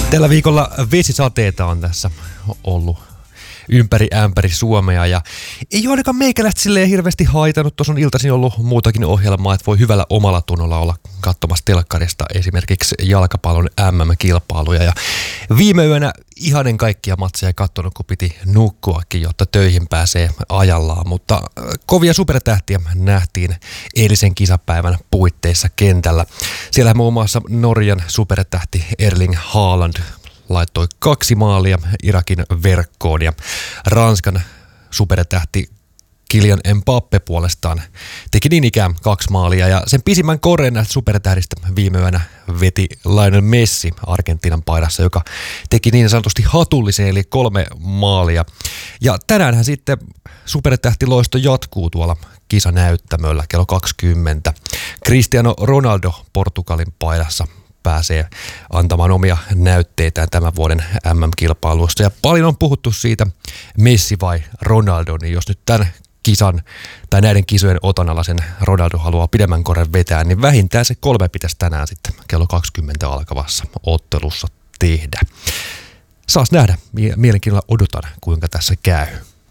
Tällä viikolla vesisateita on tässä ollut ympäri ämpäri Suomea ja ei ole ainakaan meikäläistä silleen hirveästi haitannut. Tuossa on iltaisin ollut muutakin ohjelmaa, että voi hyvällä omalla tunnolla olla katsomassa telkkarista esimerkiksi jalkapallon MM-kilpailuja. Ja viime yönä ihanen kaikkia matseja katsonut, kun piti nukkuakin, jotta töihin pääsee ajallaan. Mutta kovia supertähtiä nähtiin eilisen kisapäivän puitteissa kentällä. Siellä muun muassa Norjan supertähti Erling Haaland laittoi 2 maalia Irakin verkkoon ja Ranskan supertähti Kylian Mbappé puolestaan teki niin ikään 2 maalia ja sen pisimmän koreen näistä supertähdistä viime yönä veti Lionel Messi Argentiinan paidassa, joka teki niin sanotusti hatullisen eli 3 maalia. Ja tänäänhän sitten supertähtiloisto jatkuu tuolla kisanäyttämöllä kello 20. Cristiano Ronaldo Portugalin paidassa pääsee antamaan omia näytteitään tämän vuoden MM-kilpailussa. Ja paljon on puhuttu siitä, Messi vai Ronaldo, niin jos nyt tämän kisan tai näiden kisojen otanalla sen Ronaldo haluaa pidemmän korren vetää, niin vähintään se 3 pitäisi tänään sitten kello 20 alkavassa ottelussa tehdä. Saas nähdä. Mielenkiinnolla odotan, kuinka tässä käy.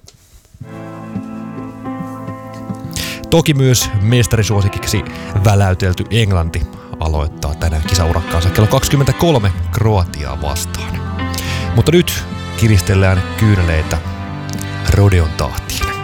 Toki myös mestarisuosikiksi väläytelty Englanti aloittaa tänään kisaurakkaansa kello 23 Kroatiaa vastaan. Mutta nyt kiristellään kyyneleitä rodeon tahtiin.